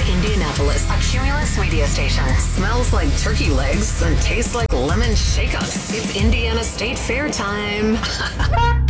Indianapolis, a Cumulus radio station. Smells like turkey legs and tastes like lemon shake-ups. It's Indiana State Fair time.